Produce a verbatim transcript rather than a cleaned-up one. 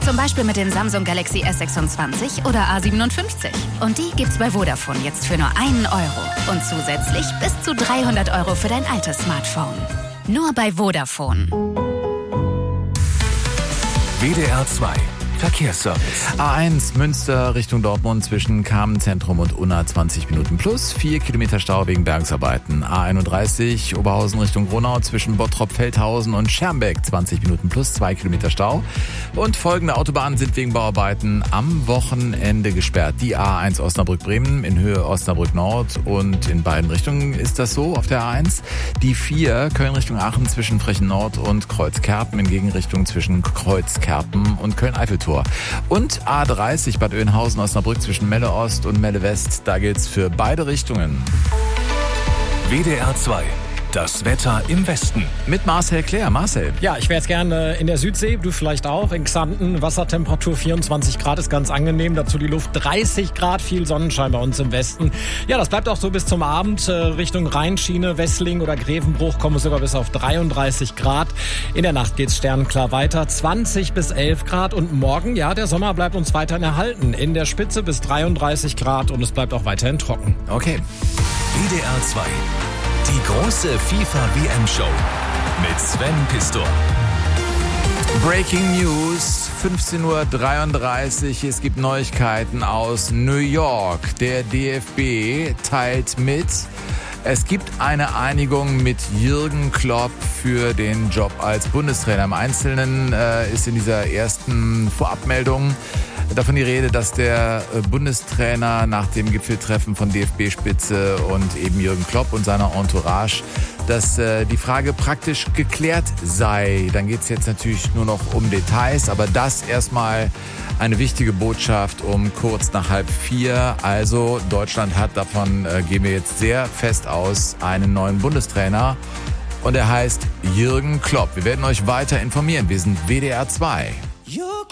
Zum Beispiel mit den Samsung Galaxy S sechsundzwanzig oder A siebenundfünfzig. Und die gibt's bei Vodafone jetzt für nur einen Euro. Und zusätzlich bis zu dreihundert Euro für dein altes Smartphone. Nur bei Vodafone. W D R zwei Verkehrsservice. A eins Münster Richtung Dortmund zwischen Kamenzentrum und Unna zwanzig Minuten plus, vier Kilometer Stau wegen Bergsarbeiten. A einunddreißig Oberhausen Richtung Gronau zwischen Bottrop-Feldhausen und Schermbeck zwanzig Minuten plus, zwei Kilometer Stau. Und folgende Autobahnen sind wegen Bauarbeiten am Wochenende gesperrt. Die A eins Osnabrück-Bremen in Höhe Osnabrück-Nord und in beiden Richtungen ist das so auf der A eins. Die vier Köln Richtung Aachen zwischen Frechen-Nord und Kreuzkerpen in Gegenrichtung zwischen Kreuzkerpen und Köln-Eiffelturm. Und A dreißig Bad Oeynhausen-Osnabrück zwischen Melle Ost und Melle West. Da gilt's für beide Richtungen. W D R zwei. Das Wetter im Westen. Mit Marcel Claire. Marcel. Ja, ich wäre jetzt gerne in der Südsee, du vielleicht auch. In Xanten, Wassertemperatur vierundzwanzig Grad ist ganz angenehm. Dazu die Luft dreißig Grad, viel Sonnenschein bei uns im Westen. Ja, das bleibt auch so bis zum Abend. Richtung Rheinschiene, Wessling oder Grevenbruch kommen wir sogar bis auf dreiunddreißig Grad. In der Nacht geht's sternenklar weiter. zwanzig bis elf Grad. Und morgen, ja, der Sommer bleibt uns weiterhin erhalten. In der Spitze bis dreiunddreißig Grad und es bleibt auch weiterhin trocken. Okay. W D R zwei. Die große FIFA-W M-Show mit Sven Pistor. Breaking News, fünfzehn Uhr dreiunddreißig. Es gibt Neuigkeiten aus New York. Der D F B teilt mit, es gibt eine Einigung mit Jürgen Klopp für den Job als Bundestrainer. Im Einzelnen äh, ist in dieser ersten Vorabmeldung davon die Rede, dass der Bundestrainer nach dem Gipfeltreffen von D F B-Spitze und eben Jürgen Klopp und seiner Entourage, dass äh, die Frage praktisch geklärt sei. Dann geht es jetzt natürlich nur noch um Details, aber das erstmal eine wichtige Botschaft um kurz nach halb vier. Also Deutschland hat, davon äh, gehen wir jetzt sehr fest aus, einen neuen Bundestrainer und er heißt Jürgen Klopp. Wir werden euch weiter informieren. Wir sind W D R zwei.